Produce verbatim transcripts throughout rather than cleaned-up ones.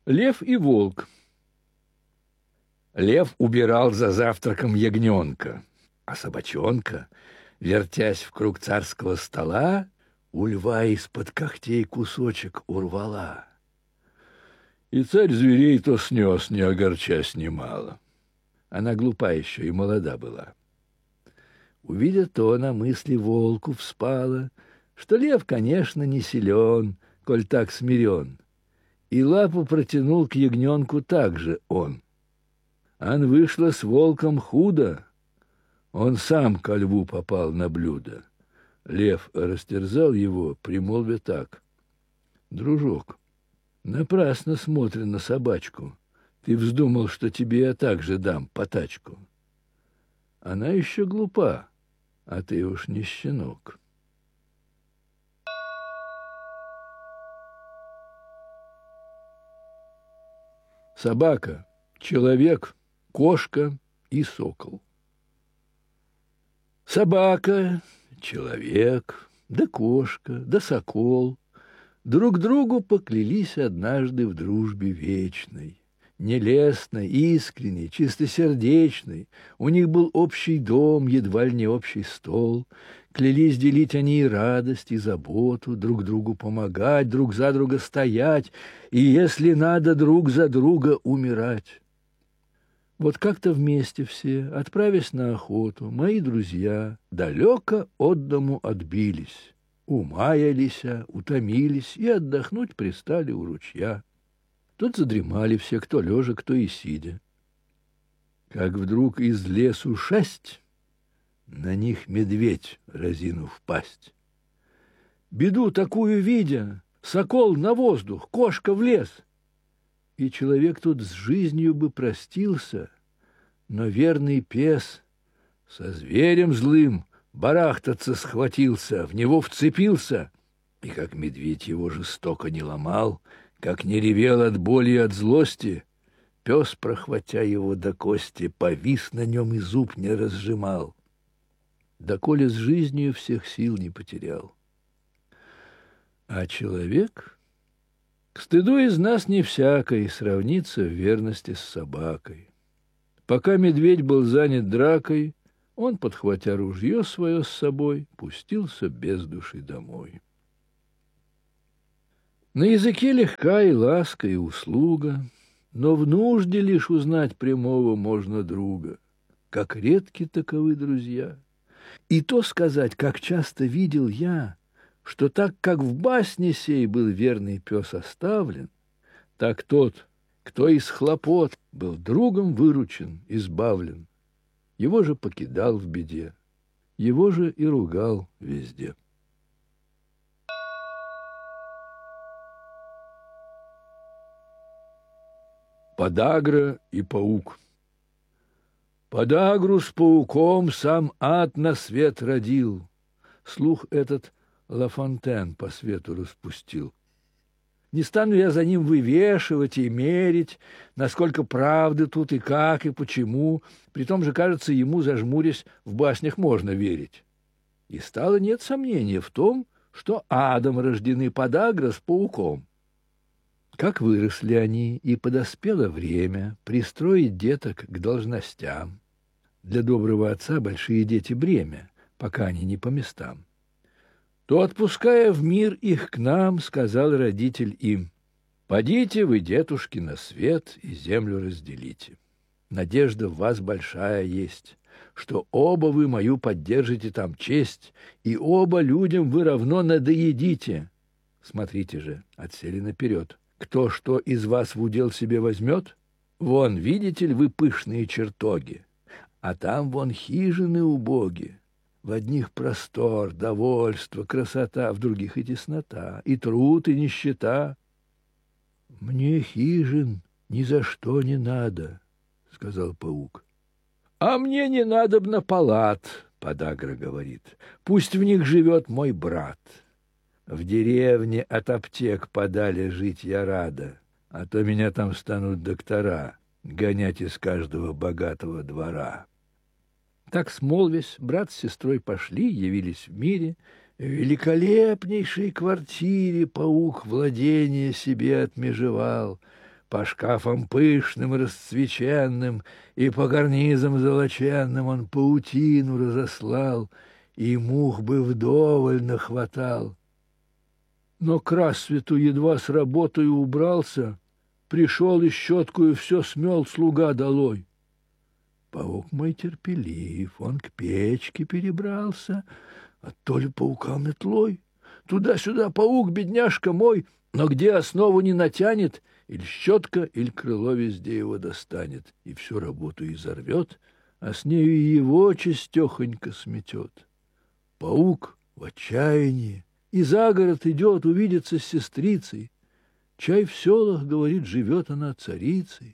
Лев и волк. Лев убирал за завтраком ягненка, а собачонка, вертясь в круг царского стола, у льва из-под когтей кусочек урвала. И царь зверей то снес, не огорчась немало. Она глупа еще и молода была. Увидя то, на мысли волку вспала, что лев, конечно, не силен, коль так смирен, и лапу протянул к ягненку так же он. Ан вышло с волком худо, он сам ко льву попал на блюдо. Лев растерзал его, примолвя так: «Дружок, напрасно смотрен на собачку, ты вздумал, что тебе я также дам потачку. Она еще глупа, а ты уж не щенок». Собака, человек, кошка и сокол. Собака, человек, да кошка, да сокол друг другу поклялись однажды в дружбе вечной, нелестной, искренней, чистосердечной. У них был общий дом, едва ли не общий стол. Клялись делить они и радость, и заботу, друг другу помогать, друг за друга стоять, и, если надо, друг за друга умирать. Вот как-то вместе все, отправясь на охоту, мои друзья далеко от дому отбились, умаялись, утомились и отдохнуть пристали у ручья. Тут задремали все, кто лежа, кто и сидя. Как вдруг из лесу шесть, на них медведь, разинув пасть. Беду такую видя, сокол на воздух, кошка в лес. И человек тут с жизнью бы простился, но верный пес со зверем злым барахтаться схватился, в него вцепился, и как медведь его жестоко не ломал, как не ревел от боли и от злости, пес, прохватя его до кости, повис на нем и зуб не разжимал, доколе с жизнью всех сил не потерял. А человек, к стыду из нас не всякой, сравнится в верности с собакой. Пока медведь был занят дракой, он, подхватя ружье свое с собой, пустился без души домой. На языке легка и ласка, и услуга, но в нужде лишь узнать прямого можно друга, как редки таковы друзья. И то сказать, как часто видел я, что так, как в басне сей был верный пес оставлен, так тот, кто из хлопот был другом выручен, избавлен, его же покидал в беде, его же и ругал везде. Подагра и паук. Подагру с пауком сам ад на свет родил. Слух этот Ла Фонтен по свету распустил. Не стану я за ним вывешивать и мерить, насколько правды тут и как, и почему. Притом же, кажется, ему, зажмурясь, в баснях можно верить. И стало нет сомнения в том, что адом рождены подагра с пауком. Как выросли они, и подоспело время пристроить деток к должностям. Для доброго отца большие дети бремя, пока они не по местам. То, отпуская в мир их к нам, сказал родитель им: «Подите вы, детушки, на свет и землю разделите. Надежда в вас большая есть, что оба вы мою поддержите там честь, и оба людям вы равно надоедите. Смотрите же, отсели наперед. Кто что из вас в удел себе возьмет? Вон, видите ли вы пышные чертоги, а там вон хижины убоги. В одних простор, довольство, красота, в других и теснота, и труд, и нищета». «Мне хижин ни за что не надо», — сказал паук. «А мне не надобно палат», — подагра говорит, — «пусть в них живет мой брат. В деревне от аптек подали жить я рада, а то меня там станут доктора гонять из каждого богатого двора». Так, смолвясь, брат с сестрой пошли, явились в мире. В великолепнейшей квартире паук владение себе отмежевал. По шкафам пышным расцвеченным и по карнизам золоченным он паутину разослал, и мух бы вдоволь нахватал. Но к рассвету едва с работой убрался, пришел и щеткою все смел слуга долой. Паук мой терпелив, он к печке перебрался, а то ли паука метлой. Туда-сюда паук, бедняжка мой, но где основу не натянет, или щетка, или крыло везде его достанет, и всю работу изорвет, а с нею и его чистехонько сметет. Паук в отчаянии и за город идет увидеться с сестрицей. Чай в селах, говорит, живет она царицей.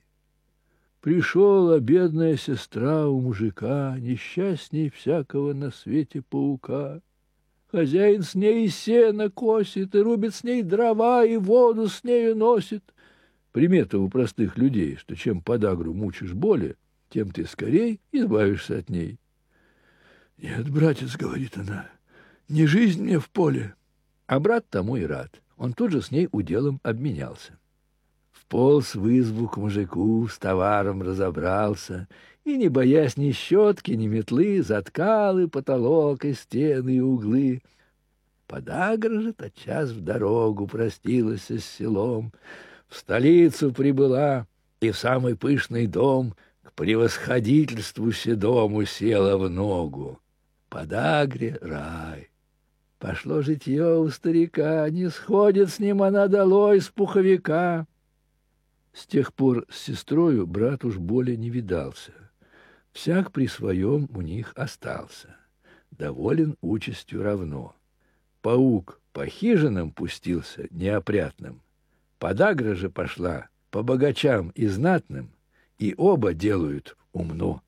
Пришла бедная сестра у мужика, несчастней всякого на свете паука. Хозяин с ней сено косит, и рубит с ней дрова, и воду с нею носит. Примета у простых людей, что чем подагру мучишь более, тем ты скорей избавишься от ней. «Нет, братец, — говорит она, — не жизнь мне в поле». А брат тому и рад. Он тут же с ней уделом обменялся. Вполз в избу к мужику, с товаром разобрался, и, не боясь ни щетки, ни метлы, заткал и потолок, и стены, и углы. Подагра же тотчас в дорогу простилась с селом, в столицу прибыла и в самый пышный дом к превосходительству седому села в ногу. Подагре рай. Пошло житье у старика, не сходит с ним она долой с пуховика. С тех пор с сестрою брат уж более не видался. Всяк при своем у них остался, доволен участью равно. Паук по хижинам пустился неопрятным, подагра же пошла по богачам и знатным, и оба делают умно.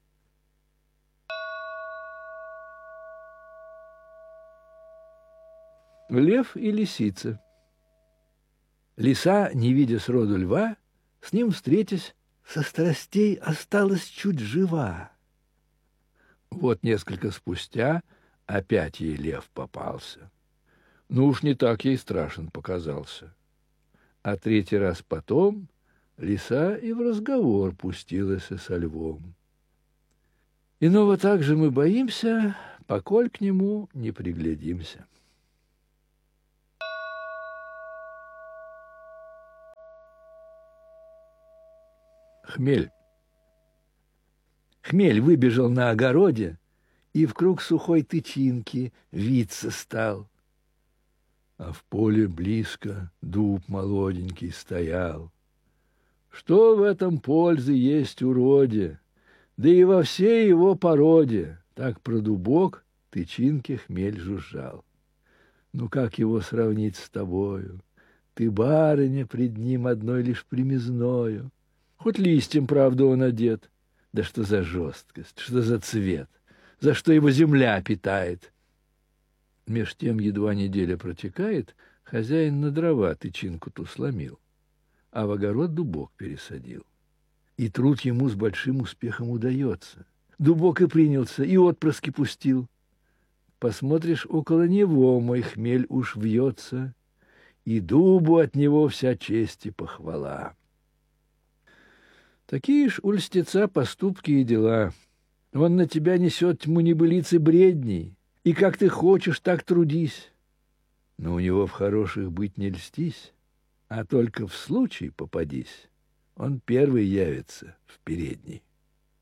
Лев и лисица. Лиса, не видя сроду льва, с ним встретясь, со страстей осталась чуть жива. Вот несколько спустя опять ей лев попался. Ну уж не так ей страшен показался. А третий раз потом лиса и в разговор пустилась со львом. Иного также мы боимся, поколь к нему не приглядимся. Хмель. Хмель выбежал на огороде и в круг сухой тычинки виться стал. А в поле близко дуб молоденький стоял. Что в этом пользы есть уроде, да и во всей его породе? Так про дубок тычинки Хмель жужжал. Ну как его сравнить с тобою? Ты барыня пред ним одной лишь примезною. Хоть листьем, правда, он одет. Да что за жесткость, что за цвет, за что его земля питает. Меж тем едва неделя протекает, хозяин на дрова тычинку ту сломил, а в огород дубок пересадил. И труд ему с большим успехом удается. Дубок и принялся, и отпрыски пустил. Посмотришь, около него мой хмель уж вьется, и дубу от него вся честь и похвала. Такие ж у льстеца поступки и дела. Он на тебя несет тьму небылицы бредней, и как ты хочешь, так трудись. Но у него в хороших быть не льстись, а только в случай попадись, он первый явится в передней.